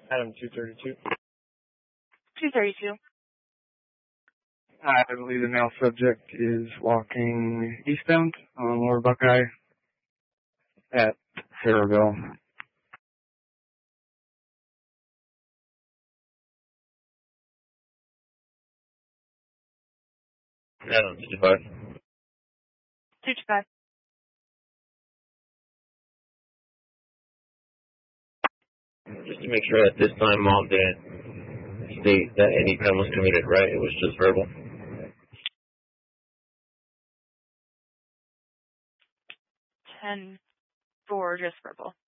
Adam 232. 232. I believe the male subject is walking eastbound on Lower Buckeye at Saraville. Adam 225. 225. Just to make sure that this time Mom didn't state that any crime was committed, right? It was just verbal. 10-4, just verbal.